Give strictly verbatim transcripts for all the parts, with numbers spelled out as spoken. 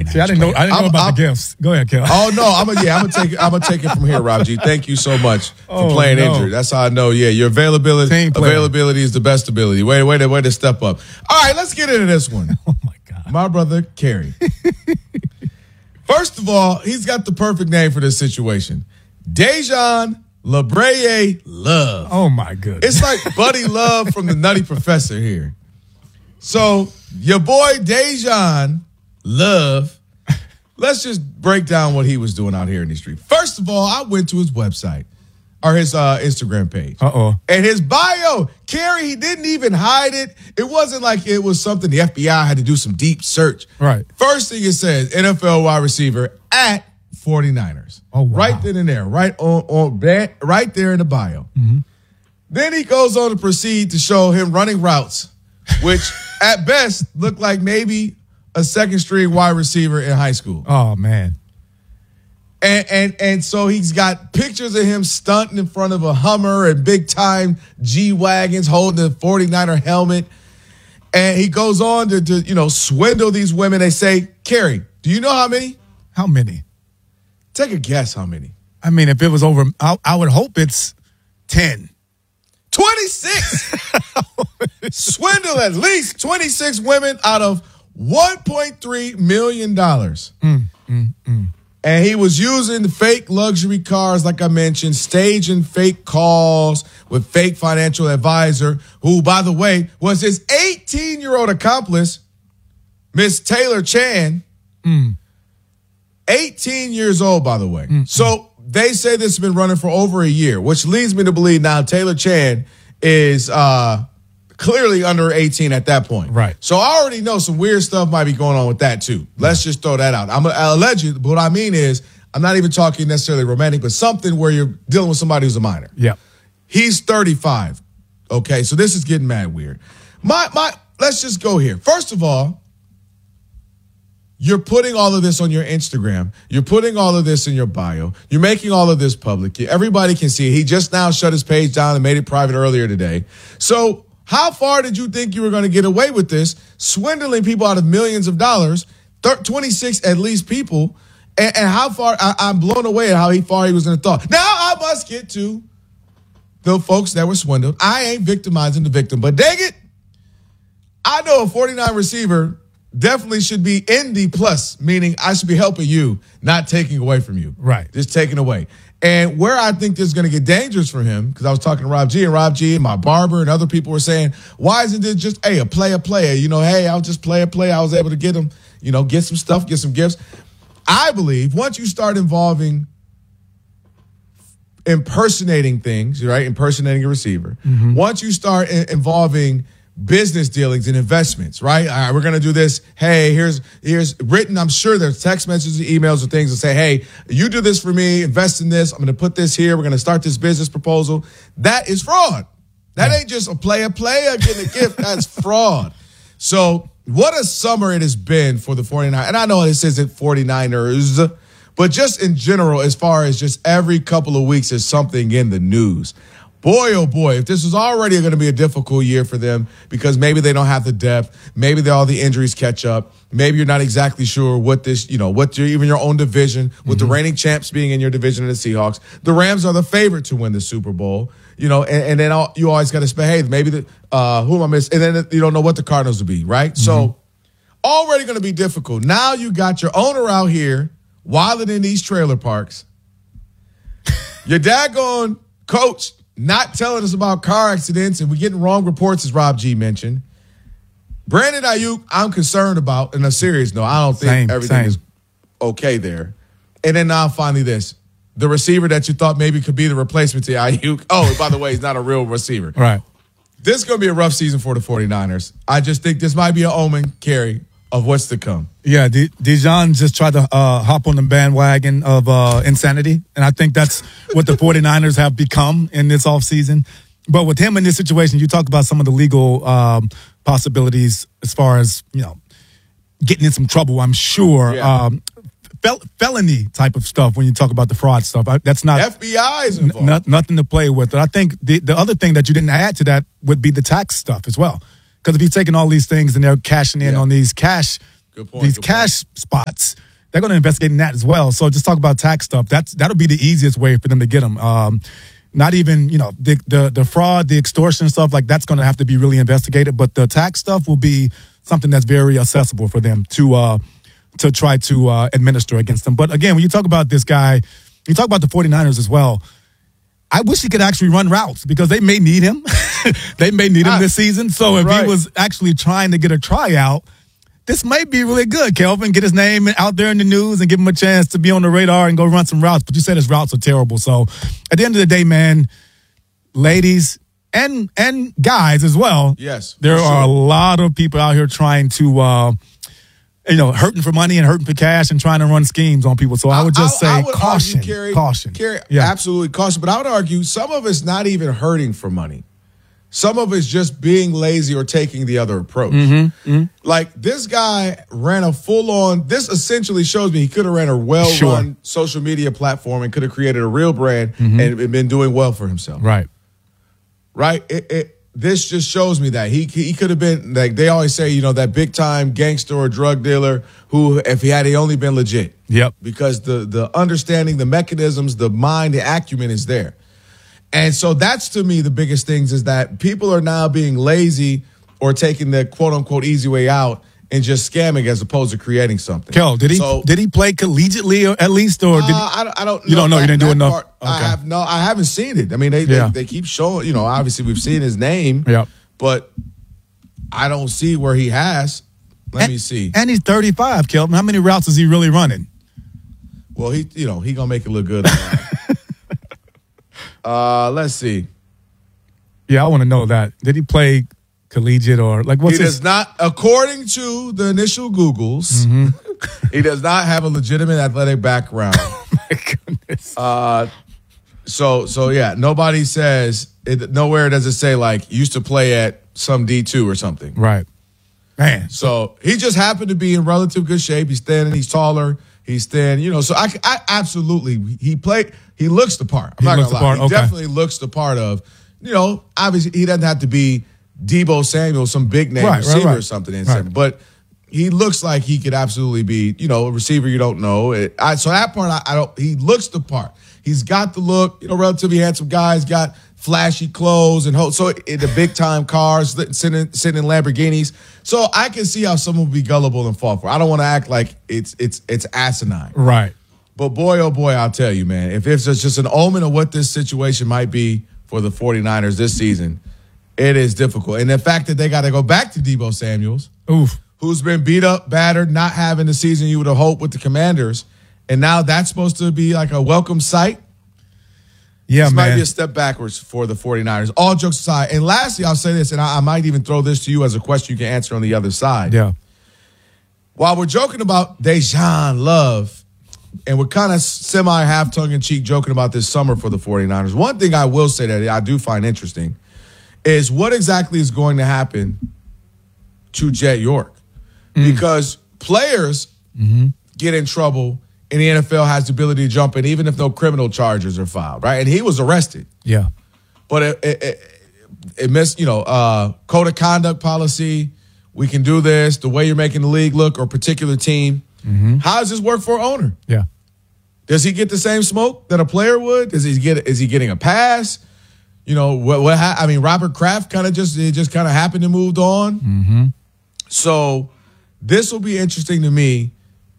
second. See, I didn't know. I didn't know I'm, about I'm, the gifts. Go ahead, Kel. Oh no, I'm gonna yeah, I'm gonna take it. I'm gonna take it from here, Rob G. Thank you so much for oh, playing no. injured. That's how I know. Yeah, your availability Team player. availability is the best ability. Way way to way to step up. All right, let's get into this one. Oh my God, my brother Kerry. First of all, he's got the perfect name for this situation. Dejan LaBraye Love. Oh my goodness. It's like Buddy Love from the Nutty Professor here. So your boy Dejan Love, let's just break down what he was doing out here in the street. First of all, I went to his website or his uh, Instagram page. Uh-oh. And his bio, Kerry, he didn't even hide it. It wasn't like it was something the F B I had to do some deep search. Right. First thing it says, N F L wide receiver at forty-niners. Oh, wow. Right then and there, right on, on right there in the bio. Mm-hmm. Then he goes on to proceed to show him running routes, which at best look like maybe a second string wide receiver in high school. Oh man. And and and so he's got pictures of him stunting in front of a Hummer and big time G-Wagons holding the forty-niner helmet. And he goes on to, to you know, swindle these women. They say, Kerry, do you know how many? How many? Take a guess how many. I mean, if it was over, I, I would hope it's ten. twenty-six. Swindle at least twenty-six women out of one point three million dollars. Mm, mm, mm. And he was using fake luxury cars, like I mentioned, staging fake calls with fake financial advisor, who, by the way, was his eighteen-year-old accomplice, Miss Taylor Chan. Mm. eighteen years old, by the way. Mm. So they say this has been running for over a year, which leads me to believe now Taylor Chan is uh, clearly under eighteen at that point. Right. So I already know some weird stuff might be going on with that too. Let's just throw that out. I'm I'll allege you, but what I mean is I'm not even talking necessarily romantic, but something where you're dealing with somebody who's a minor. Yeah. He's thirty-five. Okay, so this is getting mad weird. My my let's just go here. First of all, you're putting all of this on your Instagram. You're putting all of this in your bio. You're making all of this public. Everybody can see it. He just now shut his page down and made it private earlier today. So how far did you think you were going to get away with this, swindling people out of millions of dollars, twenty-six at least people, and, and how far, I, I'm blown away at how he far he was going to thought. Now I must get to the folks that were swindled. I ain't victimizing the victim, but dang it, I know a forty-nine receiver definitely should be in the plus, meaning I should be helping you, not taking away from you. Right. Just taking away. And where I think this is going to get dangerous for him, because I was talking to Rob G, and Rob G and my barber and other people were saying, why isn't this just, hey, a player, player? You know, hey, I'll just play a play. I was able to get him, you know, get some stuff, get some gifts. I believe once you start involving impersonating things, right, impersonating a receiver, mm-hmm. once you start in- involving business dealings and investments, right? All right, we're going to do this. Hey, here's here's written. I'm sure there's text messages, emails, or things that say, hey, you do this for me, invest in this. I'm going to put this here. We're going to start this business proposal. That is fraud. That ain't just a player, player getting a gift. That's fraud. So what a summer it has been for the forty-niners. And I know this isn't forty-niners, but just in general, as far as just every couple of weeks, there's something in the news. Boy, oh boy, if this was already going to be a difficult year for them because maybe they don't have the depth, maybe they, all the injuries catch up, maybe you're not exactly sure what this, you know, what your, even your own division, with mm-hmm. the reigning champs being in your division and the Seahawks. The Rams are the favorite to win the Super Bowl, you know, and, and then all, you always got to say, hey, maybe the, uh, who am I missing? And then you don't know what the Cardinals will be, right? Mm-hmm. So already going to be difficult. Now you got your owner out here wilding in these trailer parks. Your daggone coach not telling us about car accidents, and we're getting wrong reports, as Rob G mentioned. Brandon Ayuk, I'm concerned about, in a serious note. I don't think same, everything same. is okay there. And then now finally this. The receiver that you thought maybe could be the replacement to Ayuk. Oh, by the way, he's not a real receiver. Right. This is going to be a rough season for the forty-niners. I just think this might be an omen, Kerry, of what's to come. Yeah, De- Dejan just tried to uh, hop on the bandwagon of uh, insanity, and I think that's what the forty-niners have become in this offseason. But with him in this situation, you talk about some of the legal um, possibilities as far as, you know, getting in some trouble, I'm sure. Yeah. Um, fel- felony type of stuff when you talk about the fraud stuff. I, that's not F B I is involved. N- nothing to play with. But I think the, the other thing that you didn't add to that would be the tax stuff as well. Because if he's taking all these things and they're cashing in yeah. on these cash Good point. these good cash point. spots, they're going to investigate in that as well. So just talk about tax stuff. That's that'll be the easiest way for them to get them. Um, not even you know the, the the fraud, the extortion stuff like that's going to have to be really investigated. But the tax stuff will be something that's very accessible for them to uh, to try to uh, administer against them. But again, when you talk about this guy, you talk about the 49ers as well. I wish he could actually run routes because they may need him. They may need him this season. So if right. he was actually trying to get a tryout, this might be really good, Kelvin. Get his name out there in the news and give him a chance to be on the radar and go run some routes. But you said his routes are terrible. So at the end of the day, man, ladies and and guys as well, yes, there sure. are a lot of people out here trying to, uh, you know, hurting for money and hurting for cash and trying to run schemes on people. So I would just I, say I would caution, argue, Kerry, caution. Kerry, yeah. Absolutely caution. But I would argue some of it's not even hurting for money. Some of it's just being lazy or taking the other approach. Mm-hmm, mm-hmm. Like this guy ran a full-on, this essentially shows me he could have ran a well-run Sure. social media platform and could have created a real brand Mm-hmm. and been doing well for himself. Right. Right? It, it, this just shows me that he he could have been, like they always say, you know, that big-time gangster or drug dealer who, if he had he only been legit. Yep. Because the the understanding, the mechanisms, the mind, the acumen is there. And so that's, to me, the biggest things is that people are now being lazy or taking the quote-unquote easy way out and just scamming as opposed to creating something. Kel, did he so, did he play collegiately or at least, or did uh, I, don't, I don't know. You don't know, that, you didn't do that enough? Part, I Okay. have no, I haven't seen it. I mean, they, Yeah. they they keep showing, you know, obviously we've seen his name, Yep. but I don't see where he has. Let and, me see. And he's thirty-five, Kelvin. How many routes is he really running? Well, he, you know, he gonna make it look good. uh, let's see. Yeah, I want to know that. Did he play collegiate or like what's he his? does not, according to the initial Googles, Mm-hmm. he does not have a legitimate athletic background. Oh my goodness. Uh, so so yeah, nobody says it. Nowhere does it say like used to play at some D two or something. Right. Man. So he just happened to be in relative good shape. He's thin and he's taller. He's thin, you know. So I, I absolutely he played. He looks the part. I'm He not looks gonna the lie. part, He okay. definitely looks the part of. You know, obviously he doesn't have to be Debo Samuel, some big name Right, right, receiver right. or something, in Right. but he looks like he could absolutely be, you know, a receiver you don't know. It, I, so that part, I, I don't. He looks the part. He's got the look. You know, relatively handsome guy. He's got flashy clothes and ho- so in the big time cars, sitting sitting in Lamborghinis. So I can see how someone would be gullible and fall for it. I don't want to act like it's it's it's asinine. Right. But boy, oh boy, I'll tell you, man, if it's just an omen of what this situation might be for the 49ers this season, it is difficult. And the fact that they got to go back to Debo Samuels, Oof. who's been beat up, battered, not having the season you would have hoped with the Commanders, and now that's supposed to be like a welcome sight. Yeah, This man. might be a step backwards for the 49ers. All jokes aside. And lastly, I'll say this, and I, I might even throw this to you as a question you can answer on the other side. yeah. While we're joking about Dejan Love, and we're kind of semi half tongue in cheek joking about this summer for the 49ers, one thing I will say that I do find interesting is what exactly is going to happen to Jet York. Mm. Because players Mm-hmm. get in trouble and the N F L has the ability to jump in even if no criminal charges are filed, right? And he was arrested. Yeah. But it, it, it, it missed, you know, uh, code of conduct policy. We can do this. The way you're making the league look or a particular team. Mm-hmm. How does this work for an owner? Yeah. Does he get the same smoke that a player would? Does he get? Is he getting a pass? You know what? what ha- I mean, Robert Kraft kind of just it just kind of happened and moved on. Mm-hmm. So this will be interesting to me,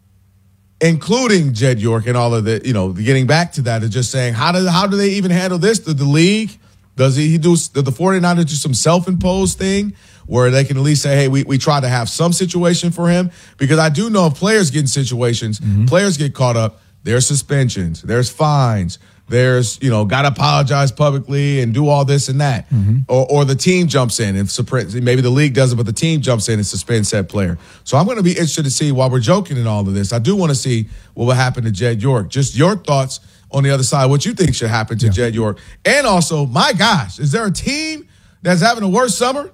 including Jed York and all of the, you know, getting back to that is just saying, how do how do they even handle this? Did the league, does he, he do, did the 49ers do some self-imposed thing where they can at least say, hey, we, we try to have some situation for him? Because I do know if players get in situations, mm-hmm. players get caught up, there's suspensions, there's fines, there's, you know, got to apologize publicly and do all this and that. Mm-hmm. Or or the team jumps in and suspend, maybe the league doesn't, but the team jumps in and suspends said player. So I'm going to be interested to see, while we're joking in all of this, I do want to see what will happen to Jed York. Just your thoughts on the other side, what you think should happen to yeah. Jed York. And also, my gosh, is there a team that's having a worse summer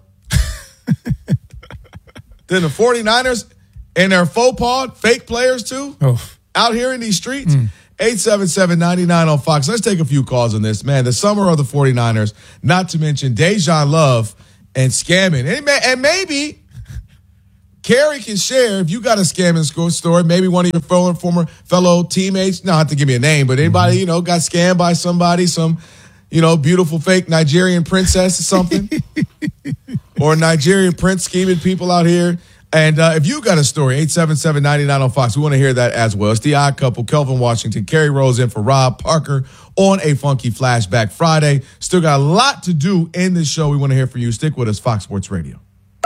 than the 49ers and their faux pod, fake players too, oh. out here in these streets? Mm. eight seven seven, nine nine on Fox. Let's take a few calls on this. Man, the summer of the 49ers, not to mention Dejan Love and scamming. And, and maybe Carrie can share if you got a scam and score story. Maybe one of your fellow, former fellow teammates. No, I have to give me a name, but anybody, you know, got scammed by somebody, some, you know, beautiful fake Nigerian princess or something, or a Nigerian prince scheming people out here. And uh, if you got a story, eight seven seven, nine nine on Fox, we want to hear that as well. It's the Odd Couple, Kelvin Washington, Carrie Rose in for Rob Parker on a Funky Flashback Friday. Still got a lot to do in this show. We want to hear from you. Stick with us, Fox Sports Radio.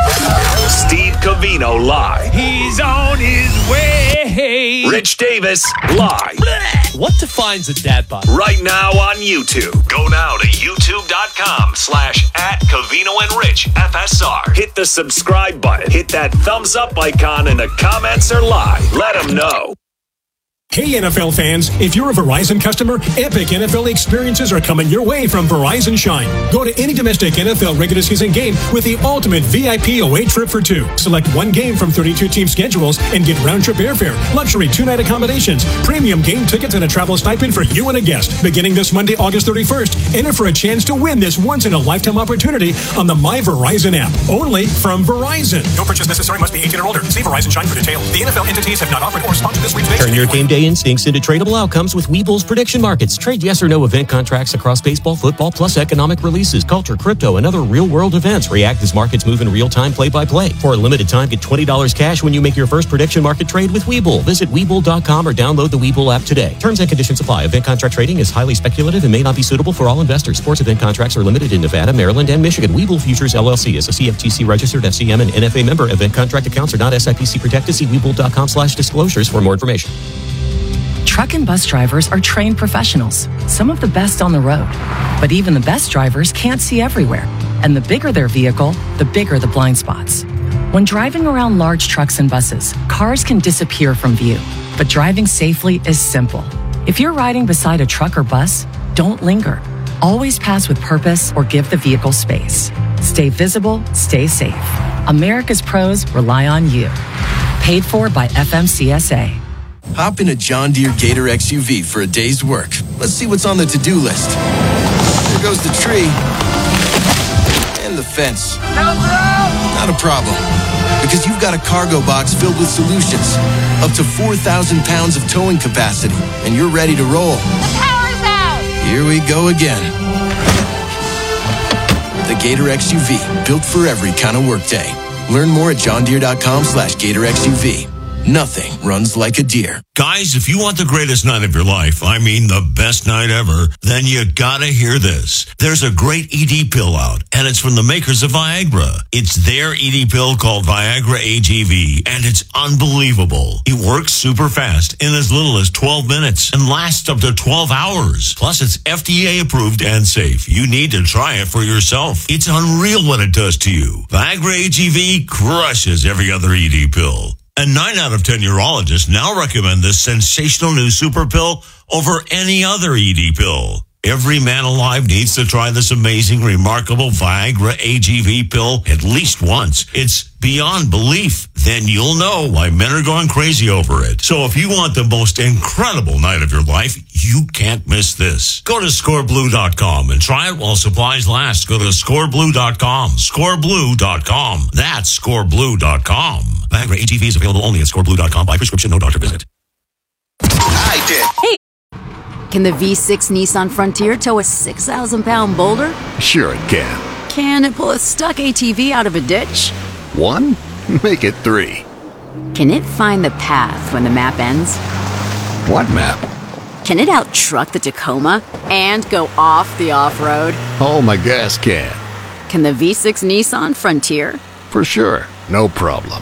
Steve Covino live. He's on his way. Rich Davis live. What defines a dad bod? Right now on YouTube. Go now to youtube.com slash at Covino and Rich F S R. Hit the subscribe button. Hit that thumbs up icon and the comments are live. Let them know. Hey N F L fans, if you're a Verizon customer, epic N F L experiences are coming your way from Verizon Shine. Go to any domestic N F L regular season game with the ultimate V I P away trip for two. Select one game from thirty-two team schedules and get round-trip airfare, luxury two-night accommodations, premium game tickets, and a travel stipend for you and a guest. Beginning this Monday, August thirty-first, enter for a chance to win this once-in-a-lifetime opportunity on the My Verizon app, only from Verizon. No purchase necessary, must be eighteen or older. See Verizon Shine for details. The N F L entities have not offered or sponsored this week's Turn your game day instincts into tradable outcomes with Webull's prediction markets. Trade yes or no event contracts across baseball, football, plus economic releases, culture, crypto, and other real-world events. React as markets move in real time, play by play. For a limited time, get twenty dollars cash when you make your first prediction market trade with Webull. Visit Webull dot com or download the Webull app today. Terms and conditions apply. Event contract trading is highly speculative and may not be suitable for all investors. Sports event contracts are limited in Nevada, Maryland, and Michigan. Webull Futures L L C is a C F T C registered F C M and N F A member. Event contract accounts are not S I P C protected. See Webull dot com slash disclosures for more information. Truck and bus drivers are trained professionals, some of the best on the road. But even the best drivers can't see everywhere. And the bigger their vehicle, the bigger the blind spots. When driving around large trucks and buses, cars can disappear from view. But driving safely is simple. If you're riding beside a truck or bus, don't linger. Always pass with purpose or give the vehicle space. Stay visible, stay safe. America's pros rely on you. Paid for by F M C S A. Hop in a John Deere Gator X U V for a day's work. Let's see what's on the to-do list. There goes the tree. And the fence. Not a problem. Because you've got a cargo box filled with solutions. Up to four thousand pounds of towing capacity. And you're ready to roll. The power's out! Here we go again. The Gator X U V. Built for every kind of workday. Learn more at john deere dot com slash gator X U V. Nothing runs like a deer. Guys, if you want the greatest night of your life, I mean the best night ever, then you gotta hear this. There's a great E D pill out, and it's from the makers of Viagra. It's their E D pill called Viagra A G V, and it's unbelievable. It works super fast in as little as twelve minutes and lasts up to twelve hours. Plus, it's F D A approved and safe. You need to try it for yourself. It's unreal what it does to you. Viagra A G V crushes every other E D pill. And nine out of ten urologists now recommend this sensational new super pill over any other E D pill. Every man alive needs to try this amazing, remarkable Viagra A G V pill at least once. It's beyond belief. Then you'll know why men are going crazy over it. So if you want the most incredible night of your life, you can't miss this. Go to score blue dot com and try it while supplies last. Go to score blue dot com. score blue dot com. That's score blue dot com. Viagra A G V is available only at score blue dot com by prescription, no doctor visit. I did. Hey. Can the V six Nissan Frontier tow a six thousand pound boulder? Sure it can. Can it pull a stuck A T V out of a ditch? One? Make it three. Can it find the path when the map ends? What map? Can it out-truck the Tacoma and go off the off-road? Oh, my gas can. Can the V six Nissan Frontier? For sure. No problem.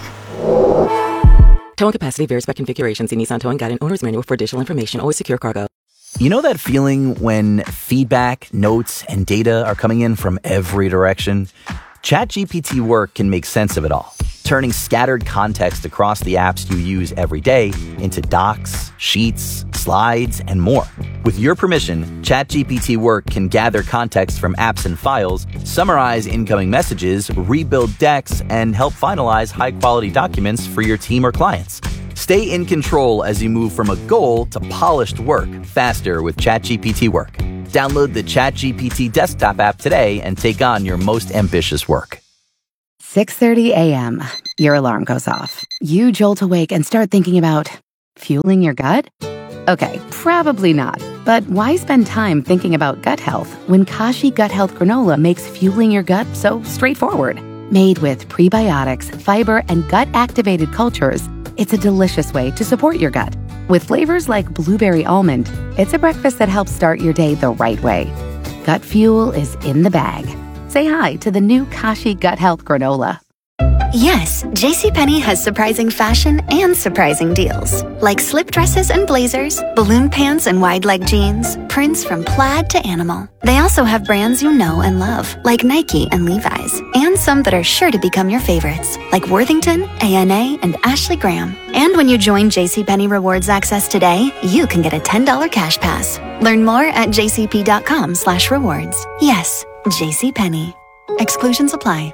Towing capacity varies by configuration. See Nissan Towing Guide and Owner's Manual for additional information. Always secure cargo. You know that feeling when feedback, notes, and data are coming in from every direction? ChatGPT Work can make sense of it all, turning scattered context across the apps you use every day into docs, sheets, slides, and more. With your permission, ChatGPT Work can gather context from apps and files, summarize incoming messages, rebuild decks, and help finalize high-quality documents for your team or clients. Stay in control as you move from a goal to polished work faster with ChatGPT Work. Download the ChatGPT desktop app today and take on your most ambitious work. six thirty a.m. your alarm goes off. You jolt awake and start thinking about fueling your gut? Okay, probably not. But why spend time thinking about gut health when Kashi Gut Health Granola makes fueling your gut so straightforward? Made with prebiotics, fiber, and gut-activated cultures, it's a delicious way to support your gut. With flavors like blueberry almond, it's a breakfast that helps start your day the right way. Gut fuel is in the bag. Say hi to the new Kashi Gut Health Granola. Yes, JCPenney has surprising fashion and surprising deals. Like slip dresses and blazers, balloon pants and wide leg jeans, prints from plaid to animal. They also have brands you know and love, like Nike and Levi's, and some that are sure to become your favorites, like Worthington, A N A, and Ashley Graham. And when you join JCPenney Rewards Access today, you can get a ten dollars cash pass. Learn more at jcp.com slash rewards. Yes, JCPenney. Exclusions apply.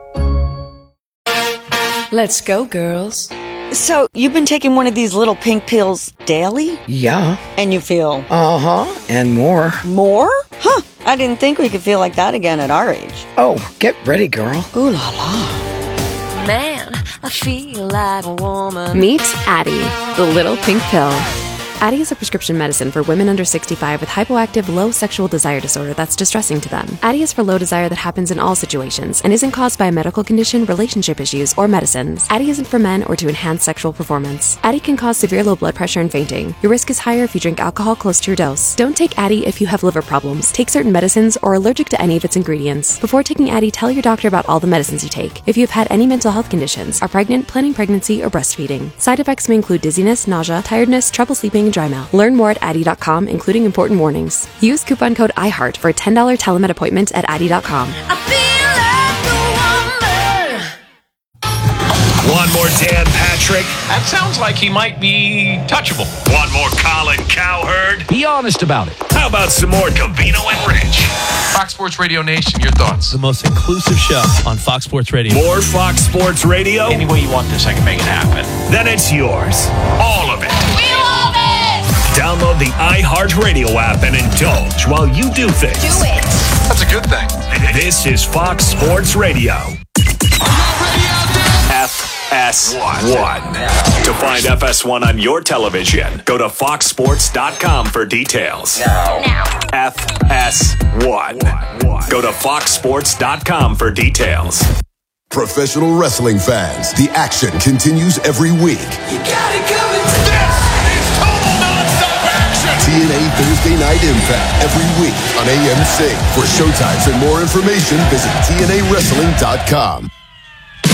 Let's go, girls. So, you've been taking one of these little pink pills daily? Yeah. And you feel? Uh-huh. And more. More? Huh. I didn't think we could feel like that again at our age. Oh, get ready, girl. Ooh la la. Man, I feel like a woman. Meet Addyi, the little pink pill. Addyi is a prescription medicine for women under sixty-five with hypoactive low sexual desire disorder that's distressing to them. Addyi is for low desire that happens in all situations and isn't caused by a medical condition, relationship issues, or medicines. Addyi isn't for men or to enhance sexual performance. Addyi can cause severe low blood pressure and fainting. Your risk is higher if you drink alcohol close to your dose. Don't take Addyi if you have liver problems, take certain medicines, or are allergic to any of its ingredients. Before taking Addyi, tell your doctor about all the medicines you take. If you have had any mental health conditions, are pregnant, planning pregnancy, or breastfeeding. Side effects may include dizziness, nausea, tiredness, trouble sleeping, and dry mouth. Learn more at Addyi dot com, including important warnings. Use coupon code iHeart for a ten dollars telemed appointment at Addyi dot com. One more Dan Patrick. That sounds like he might be touchable. One more Colin Cowherd. Be honest about it. How about some more Covino and Rich? Fox Sports Radio Nation, your thoughts? The most inclusive show on Fox Sports Radio. More Fox Sports Radio? Any way you want this, I can make it happen. Then it's yours. All of it. We love it! Download the iHeartRadio app and indulge while you do things. Do it! That's a good thing. This is Fox Sports Radio. F S one. To find F S one on your television, go to fox sports dot com for details. Now. Now. F S one. Go to fox sports dot com for details. Professional wrestling fans, the action continues every week. You got it coming. This is total non-stop action. T N A Thursday Night Impact every week on A M C. For showtimes and more information, visit T N A wrestling dot com.